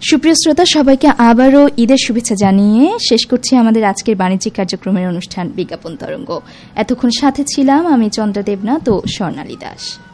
সুপ্রিয় শ্রোতা, সবাইকে আবারও ঈদের শুভেচ্ছা জানিয়ে শেষ করছি আমাদের আজকের বাণিজ্যিক কার্যক্রমের অনুষ্ঠান বিজ্ঞাপন তরঙ্গ। এতক্ষণ সাথে ছিলাম আমি চন্দ্রা দেবনাথ ও স্বর্ণালী দাস।